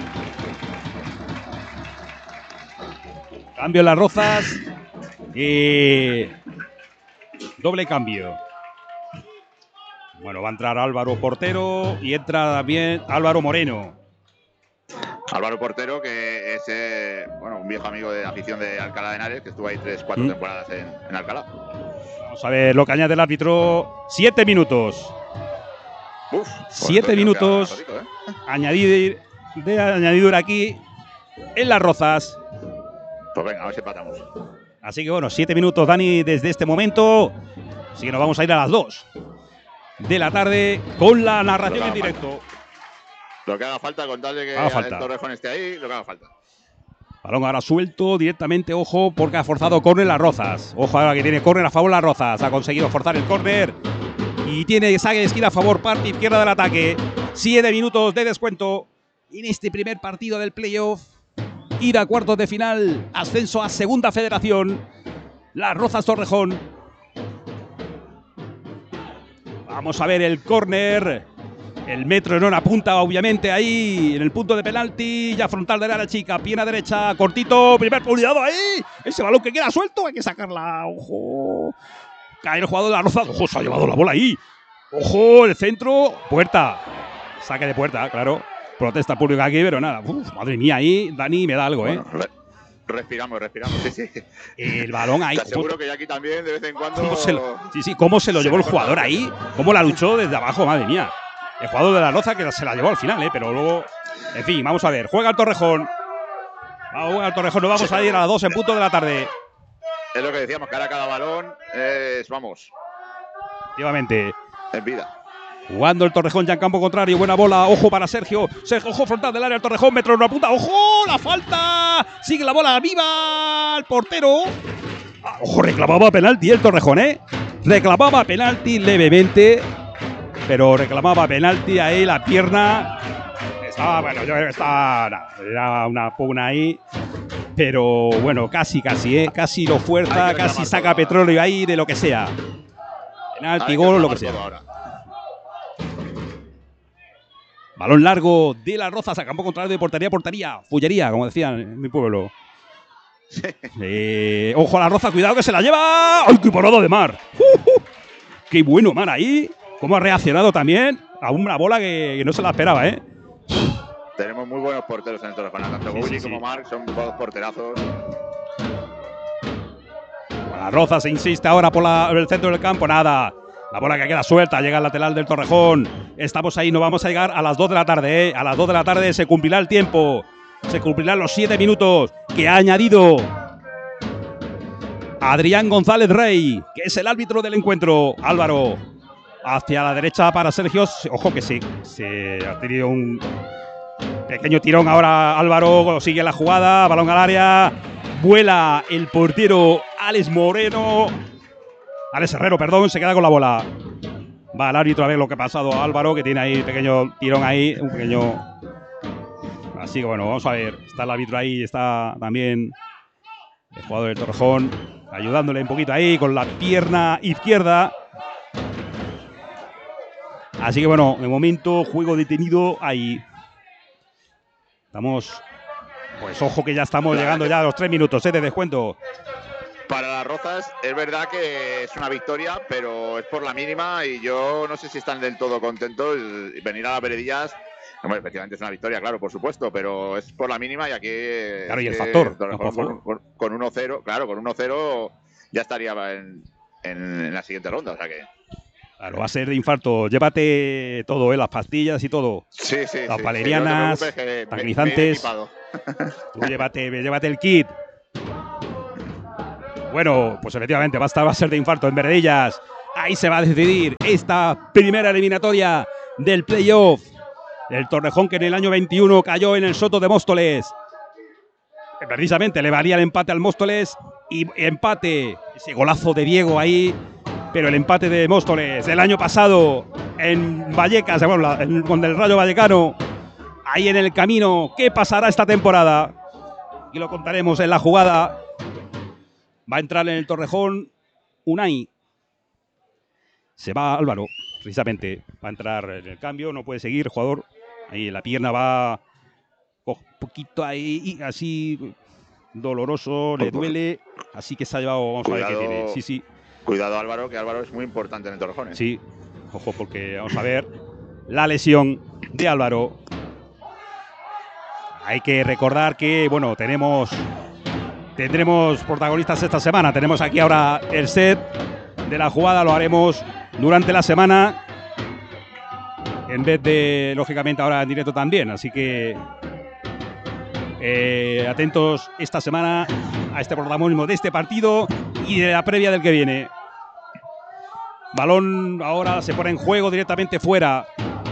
Cambio en Las Rozas. Y doble cambio. Bueno, va a entrar Álvaro Portero y entra también Álvaro Moreno. Álvaro Portero, que es eh, bueno, un viejo amigo de afición de Alcalá de Henares, que estuvo ahí tres, cuatro mm. temporadas en, en Alcalá. Vamos a ver lo que añade el árbitro. Siete minutos. Uf, Siete pues minutos. Ratito, ¿eh? Añadir, de añadidura aquí en Las Rozas. Pues venga, a ver si empatamos. Así que bueno, siete minutos, Dani, desde este momento. Así que nos vamos a ir a las dos de la tarde con la narración en directo. Falta. Lo que haga falta, con tal de que el Torrejón esté ahí, lo que haga falta. Balón ahora suelto directamente, ojo, porque ha forzado córner Las Rozas. Ojo ahora que tiene córner a favor Las Rozas. Ha conseguido forzar el córner y tiene saque de esquina a favor, parte izquierda del ataque. Siete minutos de descuento en este primer partido del playoff. Ida a cuartos de final, ascenso a segunda federación. Las Rozas Torrejón. Vamos a ver el córner. El metro en una punta, obviamente, ahí en el punto de penalti. Ya frontal del área chica, pierna derecha, cortito. Primer cuidado ahí. Ese balón que queda suelto, hay que sacarla. Ojo. Cae el jugador de Las Rozas. Ojo, se ha llevado la bola ahí. Ojo, el centro. Puerta. Saque de puerta, claro. Protesta pública aquí, pero nada. Uf, madre mía, ahí Dani me da algo, ¿eh? Bueno, respiramos, respiramos, sí, sí. El balón ahí. Te aseguro que ya aquí también, de vez en cuando. ¿Cómo se lo, sí, sí, cómo se lo llevó el jugador ahí. Cómo la luchó desde abajo, madre mía. El jugador de Las Rozas que se la llevó al final, ¿eh? Pero luego. En fin, vamos a ver. Juega el Torrejón. Va a jugar el Torrejón. Nos vamos a ir a las dos en punto de la tarde. Es lo que decíamos, que ahora cada balón es. Vamos. Efectivamente. En vida. Jugando el Torrejón ya en campo contrario. Buena bola. Ojo para Sergio. Sergio, ojo frontal del área. El Torrejón. Metro en una punta. ¡Ojo! ¡La falta! Sigue la bola. ¡Viva! El portero. Ah, ojo, reclamaba penalti el Torrejón, ¿eh? Reclamaba penalti levemente. Pero reclamaba penalti ahí. La pierna. Estaba, bueno, yo creo que estaba. Nada, era una pugna ahí. Pero bueno, casi, casi, ¿eh? Casi lo fuerza. Casi saca petróleo ahí de lo que sea. Penalti, gol, lo que sea. Balón largo de Las Rozas a campo contrario de portería a portería. Fullería, como decían en mi pueblo. eh, ojo a Las Rozas, cuidado que se la lleva. ¡Ay, qué parado de Mar! Uh, uh. ¡Qué bueno, Mar, ahí! Cómo ha reaccionado también a una bola que, que no se la esperaba, ¿eh? Tenemos muy buenos porteros en el Torrejón. Tanto Willy sí, sí, como sí. Marc son dos porterazos. Las Rozas se insiste ahora por, la, por el centro del campo. Nada. La bola que queda suelta, llega al lateral del Torrejón. Estamos ahí, no vamos a llegar a las dos de la tarde, ¿eh? A las dos de la tarde se cumplirá el tiempo. Se cumplirán los siete minutos que ha añadido Adrián González Rey, que es el árbitro del encuentro. Álvaro, hacia la derecha para Sergio. Ojo que sí, se ha tenido un pequeño tirón ahora Álvaro. Sigue la jugada, balón al área. Vuela el portero Alex Moreno. Alex Herrero, perdón, se queda con la bola. Va el árbitro a ver lo que ha pasado a Álvaro, que tiene ahí un pequeño tirón ahí, un pequeño. Así que bueno, vamos a ver. Está el árbitro ahí, está también el jugador del Torrejón, ayudándole un poquito ahí con la pierna izquierda. Así que bueno, de momento, juego detenido ahí. Estamos. Pues ojo que ya estamos llegando ya a los tres minutos ¿eh? de descuento. Para Las Rozas es verdad que es una victoria, pero es por la mínima y yo no sé si están del todo contentos. Venir a las Veredillas, bueno, efectivamente es una victoria, claro, por supuesto, pero es por la mínima y aquí… Claro, y el factor. Con, con, con uno cero, claro, con uno cero ya estaría en, en, en la siguiente ronda, o sea que… Claro, va a ser de infarto. Llévate todo, ¿eh? Las pastillas y todo. Sí, sí. Las sí, valerianas, sí, no te tranquilizantes. Tú llévate, llévate el kit. Bueno, pues efectivamente va a, estar, va a ser de infarto en Veredillas. Ahí se va a decidir esta primera eliminatoria del playoff. El Torrejón, que en el año veintiuno cayó en el Soto de Móstoles. Precisamente le valía el empate al Móstoles. Y empate, ese golazo de Diego ahí. Pero el empate de Móstoles el año pasado en Vallecas, bueno, en, con el Rayo Vallecano, ahí en el camino. ¿Qué pasará esta temporada? Y lo contaremos en la jugada. Va a entrar en el Torrejón Unai. Se va Álvaro, precisamente. Va a entrar en el cambio, no puede seguir el jugador. Ahí la pierna va un poquito ahí, así doloroso, le duele. Así que se ha llevado, vamos Cuidado. a ver qué tiene. Sí, sí. Cuidado Álvaro, que Álvaro es muy importante en el Torrejón. ¿eh? Sí, ojo, porque vamos a ver la lesión de Álvaro. Hay que recordar que, bueno, tenemos tendremos protagonistas esta semana. Tenemos aquí ahora el set de la jugada, lo haremos durante la semana, en vez de, lógicamente, ahora en directo también. Así que eh, atentos esta semana a este protagonismo de este partido y de la previa del que viene. Balón ahora se pone en juego directamente fuera.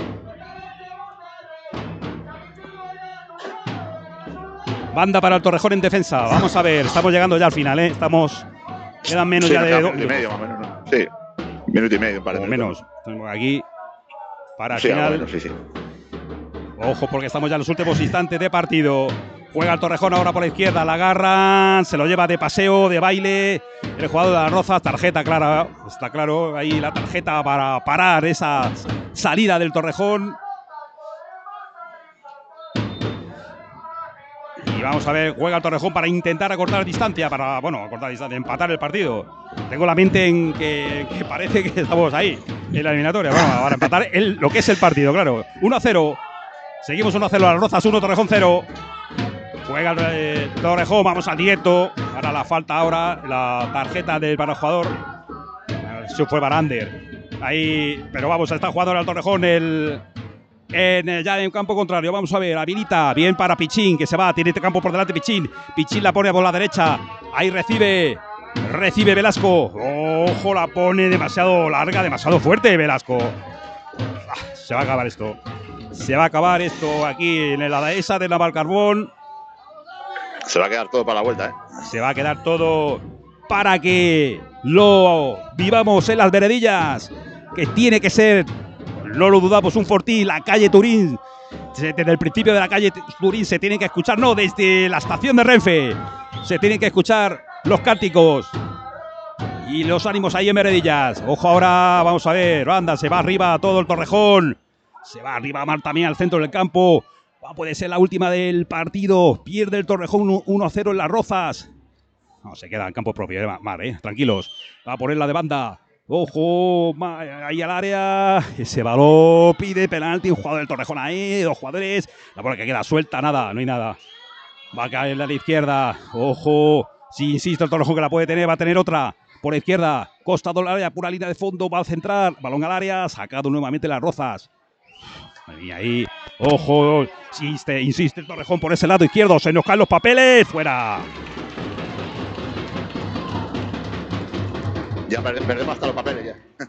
Banda para el Torrejón en defensa. Vamos a ver, estamos llegando ya al final, ¿eh? Estamos, quedan menos sí, ya de dos minuto y medio, más o menos, ¿no? Sí, minuto y medio, parece. O menos. Tenemos aquí para el sí, final. Bueno, sí, sí. Ojo, porque estamos ya en los últimos instantes de partido. Juega el Torrejón ahora por la izquierda, la agarran, se lo lleva de paseo, de baile. El jugador de las Rozas, tarjeta clara, está claro, ahí la tarjeta para parar esa salida del Torrejón. Y vamos a ver, juega el Torrejón para intentar acortar distancia, para, bueno, acortar distancia, empatar el partido. Tengo la mente en que, que parece que estamos ahí, en la eliminatoria. Bueno, para empatar el, lo que es el partido, claro. uno a cero. Seguimos uno a cero a las Rozas, uno Torrejón cero. Juega el eh, Torrejón, vamos al directo. Ahora la falta ahora, la tarjeta del para el jugador. Eso fue Barander. Ahí, pero vamos, está jugando ahora el Torrejón, el, en, ya en campo contrario. Vamos a ver, habilita, bien para Pichín, que se va, tiene este campo por delante Pichín. Pichín la pone por la derecha. Ahí recibe, recibe Velasco. Ojo, la pone demasiado larga, demasiado fuerte Velasco. Ah, se va a acabar esto. Se va a acabar esto aquí en la dehesa de Navalcarbón. Se va a quedar todo para la vuelta, ¿eh? Se va a quedar todo para que lo vivamos en las Veredillas, que tiene que ser, no lo dudamos, un fortín. La calle Turín, desde el principio de la calle Turín se tiene que escuchar, no, desde la estación de Renfe, se tienen que escuchar los cánticos y los ánimos ahí en Veredillas. Ojo ahora, vamos a ver, banda, se va arriba todo el Torrejón, se va arriba Mar también al centro del campo. Puede ser la última del partido. Pierde el Torrejón uno a cero en las Rozas. No, se queda en campo propio, eh, Mar, eh, tranquilos. Va a ponerla de banda. Ojo, ahí al área. Ese balón pide penalti. Un jugador del Torrejón ahí. Dos jugadores. La bola que queda suelta, nada, no hay nada. Va a caer a la izquierda. Ojo. Si insiste el Torrejón que la puede tener, va a tener otra. Por la izquierda. Costado al área, pura línea de fondo. Va a centrar. Balón al área. Sacado nuevamente las Rozas. Y ahí, ojo, insiste, insiste el Torrejón por ese lado izquierdo, se nos caen los papeles, fuera. Ya perdemos hasta los papeles ya.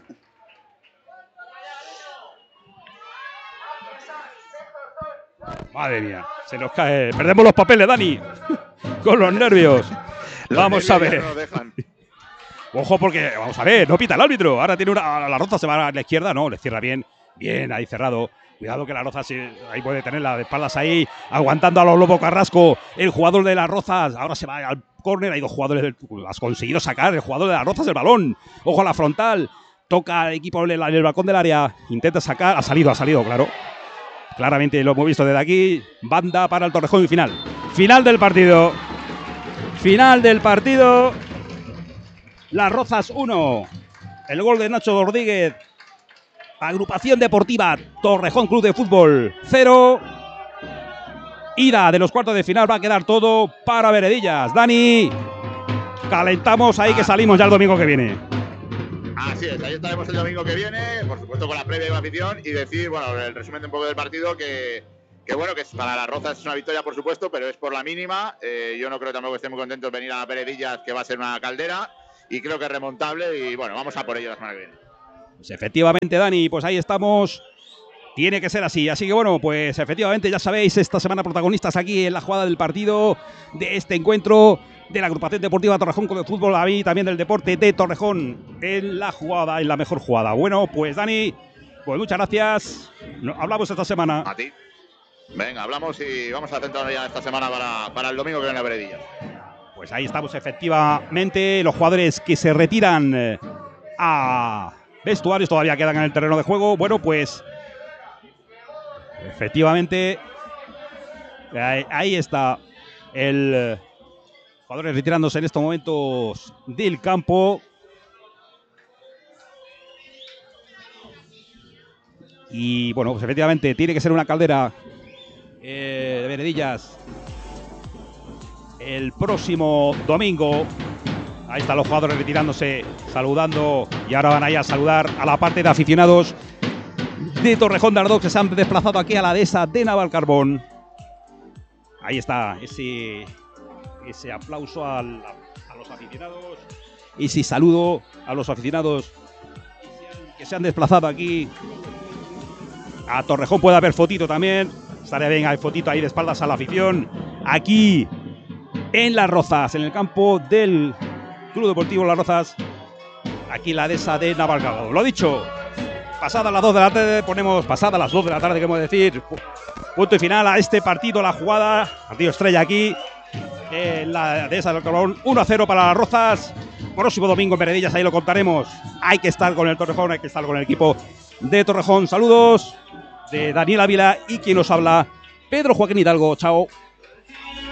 Madre mía, se nos cae, perdemos los papeles, Dani, con los nervios. Los vamos nervios a ver. No nos dejan. Ojo porque, vamos a ver, no pita el árbitro, ahora tiene una, la Roza se va a la izquierda, no, le cierra bien, bien, ahí cerrado. Cuidado que la Roza sí, ahí puede tenerla de espaldas ahí, aguantando a los Lobo Carrasco, el jugador de las Rozas. Ahora se va al córner, hay dos jugadores, del, has conseguido sacar el jugador de las Rozas del balón. Ojo a la frontal, toca al equipo en el, en el balcón del área, intenta sacar, ha salido, ha salido, claro. Claramente lo hemos visto desde aquí, banda para el Torrejón y final. Final del partido, final del partido, las Rozas uno, el gol de Nacho Rodríguez. Agrupación Deportiva Torrejón Club de Fútbol cero. Ida de los cuartos de final, va a quedar todo para Veredillas. Dani, calentamos ahí que salimos ya el domingo que viene. Así es, ahí estaremos el domingo que viene, por supuesto con la previa y la afición, y decir, bueno, el resumen de un poco del partido, que, que bueno, que para las Rozas es una victoria, por supuesto, pero es por la mínima. Eh, yo no creo tampoco que estén muy contentos de venir a Peredillas, que va a ser una caldera, y creo que es remontable, y bueno, vamos a por ello la semana que viene. Pues efectivamente, Dani, pues ahí estamos. Tiene que ser así, así que bueno, pues efectivamente ya sabéis, esta semana protagonistas aquí en la jugada del partido de este encuentro de la agrupación deportiva Torrejón con el fútbol, a mí también del deporte de Torrejón en la jugada, en la mejor jugada. Bueno, pues Dani, pues muchas gracias, hablamos esta semana. A ti. Venga, hablamos y vamos a centrarnos ya esta semana para, para el domingo que viene a Peredillas. Pues ahí estamos efectivamente, los jugadores que se retiran a vestuarios todavía quedan en el terreno de juego. Bueno, pues efectivamente ahí, ahí está el jugadores retirándose en estos momentos del campo. Y bueno, pues efectivamente tiene que ser una caldera eh, de Peredillas el próximo domingo. Ahí están los jugadores retirándose, saludando, y ahora van ahí a saludar a la parte de aficionados de Torrejón de Ardoz, que se han desplazado aquí a la dehesa de Navalcarbón. Ahí está ese, ese aplauso al, a, a los aficionados, y ese saludo a los aficionados que se han desplazado aquí a Torrejón. Puede haber fotito también, estaría bien, hay fotito ahí de espaldas a la afición, aquí en Las Rozas, en el campo del Club Deportivo Las Rozas, aquí la dehesa de Navalcarbón. Lo dicho, pasadas las dos de la tarde, ponemos pasadas las dos de la tarde, queremos decir, punto y final a este partido, la jugada, partido estrella aquí en la dehesa de Navalcarbón, uno a cero para Las Rozas. Próximo domingo en Peredillas, ahí lo contaremos. Hay que estar con el Torrejón, hay que estar con el equipo de Torrejón. Saludos de Daniel Ávila y quien nos habla, Pedro Joaquín Hidalgo. Chao.